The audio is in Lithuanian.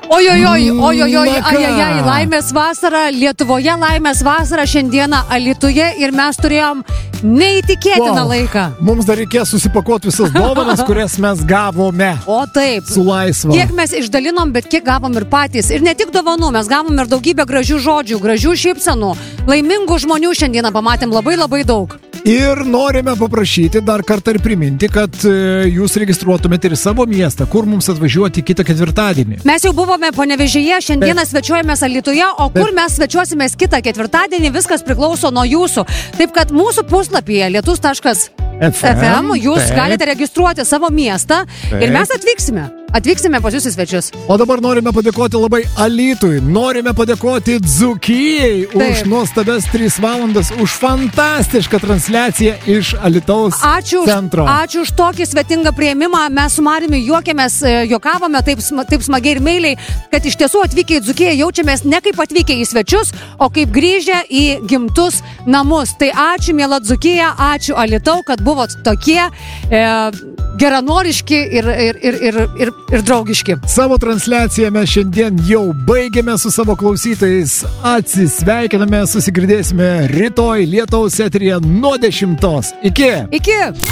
Ojojoj, laimės vasara, Lietuvoje laimės vasara, šiandieną Alytuje ir mes turėjom neįtikėtiną laiką. Mums dar reikės susipakuoti visas dovanas, kurias mes gavome. O taip. Su laisva. Kiek mes išdalinom, bet kiek gavom ir patys. Ir ne tik dovanų, mes gavom ir daugybę gražių žodžių, gražių šypsenų. Laimingų žmonių šiandieną pamatėm labai daug. Ir norime paprašyti dar kartą ir priminti, kad jūs registruotumėte ir savo miestą, kur mums atvažiuoti kitą ketvirtadienį. Mes jau buvome Panevėžyje, šiandieną svečiuojamės Alytuje, o kur mes svečiuosimės kitą ketvirtadienį, viskas priklauso nuo jūsų. Taip kad mūsų puslapyje lietus.fm jūs galite registruoti savo miestą ir mes atvyksime pas jūs į svečius. O dabar norime padėkoti labai Alytui, norime padėkoti Dzūkijai už nuostabias 3 valandas, už fantastišką transliaciją iš Alytaus centro. Ačiū už tokį svetingą priėmimą, mes su Mariumi juokavome taip smagiai ir meiliai, kad iš tiesų atvykę į Dzūkiją jaučiamės ne kaip atvykę į svečius, o kaip grįžę į gimtus namus. Tai ačiū, miela Dzūkija, ačiū Alytau, kad buvot tokie geranoriški ir draugiški. Savo transliaciją mes šiandien jau baigėme su savo klausytojais. Atsisveikiname, susigirdėsime rytoj Lietaus eteryje nuo 10. Iki!